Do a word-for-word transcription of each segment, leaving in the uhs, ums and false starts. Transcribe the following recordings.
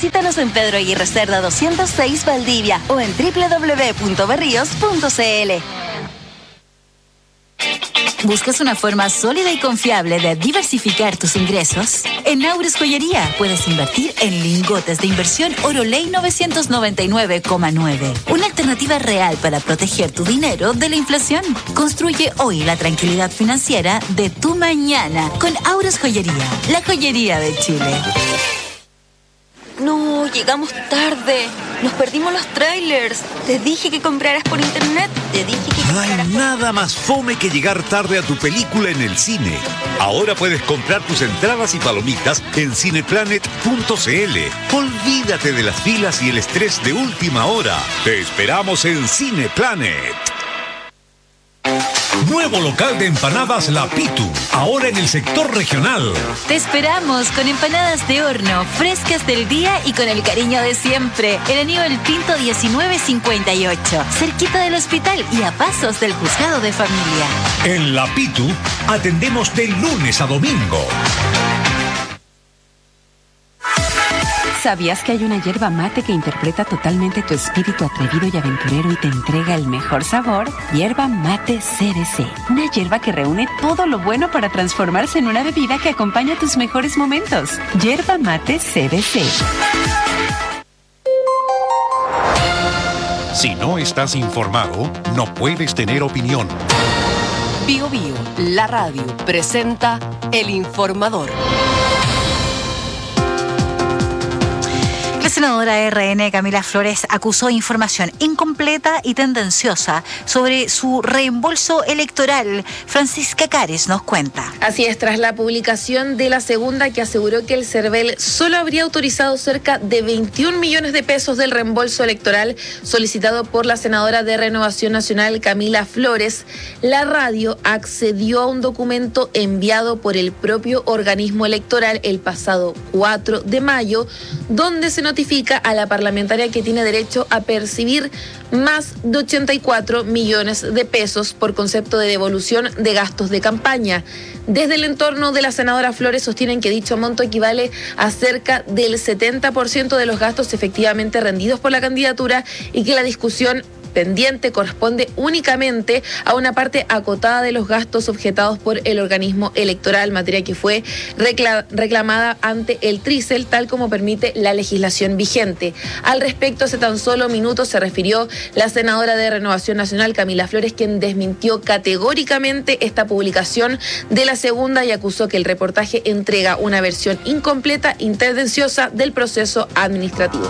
Visítanos en Pedro Aguirre Cerda doscientos seis Valdivia o en doble u doble u doble u punto berríos punto c l. ¿Buscas una forma sólida y confiable de diversificar tus ingresos? En Aures Joyería puedes invertir en lingotes de inversión Oroley novecientos noventa y nueve coma nueve. Una alternativa real para proteger tu dinero de la inflación. Construye hoy la tranquilidad financiera de tu mañana con Aures Joyería, la joyería de Chile. No, llegamos tarde. Nos perdimos los trailers. Te dije que compraras por internet. Te dije que No hay nada más fome que llegar tarde a tu película en el cine. Ahora puedes comprar tus entradas y palomitas en cineplanet punto c l. Olvídate de las filas y el estrés de última hora. Te esperamos en Cineplanet. Nuevo local de empanadas La Pitu, ahora en el sector regional. Te esperamos con empanadas de horno, frescas del día y con el cariño de siempre. En Aníbal Pinto diecinueve cincuenta y ocho, cerquita del hospital y a pasos del juzgado de familia. En La Pitu atendemos de lunes a domingo. ¿Sabías que hay una yerba mate que interpreta totalmente tu espíritu atrevido y aventurero y te entrega el mejor sabor? Yerba mate C B C. Una yerba que reúne todo lo bueno para transformarse en una bebida que acompaña tus mejores momentos. Yerba mate C B C. Si no estás informado, no puedes tener opinión. Bio Bio, la radio, presenta El Informador. La senadora R N Camila Flores acusó información incompleta y tendenciosa sobre su reembolso electoral. Francisca Cares nos cuenta. Así es, tras la publicación de la segunda que aseguró que el CERVEL solo habría autorizado cerca de veintiún millones de pesos del reembolso electoral solicitado por la senadora de Renovación Nacional Camila Flores, la radio accedió a un documento enviado por el propio organismo electoral el pasado cuatro de mayo, donde se notifica a la parlamentaria que tiene derecho a percibir más de ochenta y cuatro millones de pesos por concepto de devolución de gastos de campaña. Desde el entorno de la senadora Flores sostienen que dicho monto equivale a cerca del setenta por ciento de los gastos efectivamente rendidos por la candidatura y que la discusión pendiente corresponde únicamente a una parte acotada de los gastos objetados por el organismo electoral, materia que fue recla- reclamada ante el Trisel, tal como permite la legislación vigente. Al respecto, hace tan solo minutos se refirió la senadora de Renovación Nacional, Camila Flores, quien desmintió categóricamente esta publicación de la segunda y acusó que el reportaje entrega una versión incompleta y tendenciosa del proceso administrativo.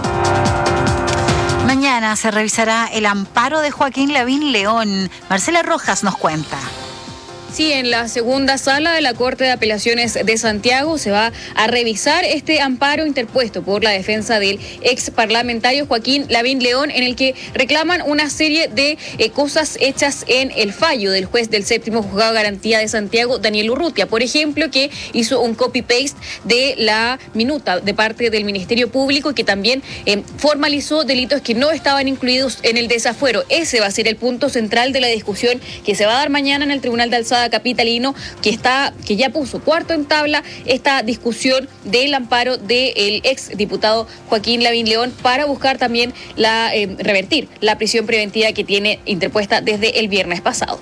Mañana se revisará el amparo de Joaquín Lavín León. Marcela Rojas nos cuenta. Sí, en la segunda sala de la Corte de Apelaciones de Santiago se va a revisar este amparo interpuesto por la defensa del ex parlamentario Joaquín Lavín León, en el que reclaman una serie de eh, cosas hechas en el fallo del juez del séptimo juzgado de garantía de Santiago, Daniel Urrutia. Por ejemplo, que hizo un copy-paste de la minuta de parte del Ministerio Público y que también eh, formalizó delitos que no estaban incluidos en el desafuero. Ese va a ser el punto central de la discusión que se va a dar mañana en el Tribunal de Alzada capitalino, que está que ya puso cuarto en tabla esta discusión del amparo del ex diputado Joaquín Lavín León para buscar también la eh, revertir la prisión preventiva que tiene interpuesta desde el viernes pasado.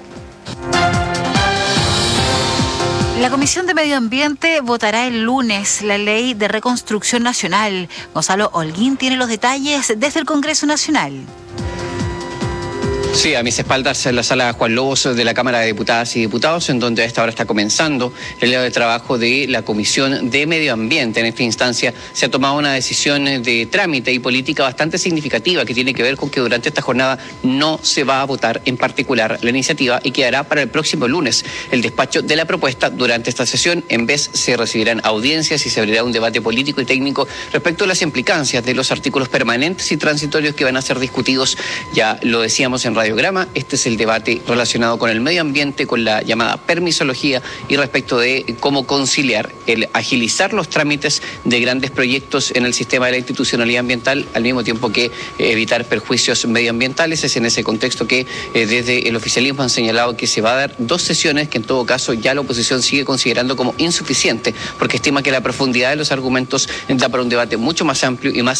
La Comisión de Medio Ambiente votará el lunes la Ley de Reconstrucción Nacional. Gonzalo Holguín tiene los detalles desde el Congreso Nacional. Sí, a mis espaldas en la sala Juan Lobos de la Cámara de Diputadas y Diputados, en donde a esta hora está comenzando el día de trabajo de la Comisión de Medio Ambiente. En esta instancia se ha tomado una decisión de trámite y política bastante significativa que tiene que ver con que durante esta jornada no se va a votar en particular la iniciativa y quedará para el próximo lunes el despacho de la propuesta. Durante esta sesión, en vez se recibirán audiencias y se abrirá un debate político y técnico respecto a las implicancias de los artículos permanentes y transitorios que van a ser discutidos. Ya lo decíamos en Radiograma, este es el debate relacionado con el medio ambiente, con la llamada permisología y respecto de cómo conciliar el agilizar los trámites de grandes proyectos en el sistema de la institucionalidad ambiental, al mismo tiempo que evitar perjuicios medioambientales. Es en ese contexto que eh, desde el oficialismo han señalado que se va a dar dos sesiones que en todo caso ya la oposición sigue considerando como insuficiente, porque estima que la profundidad de los argumentos da para un debate mucho más amplio y más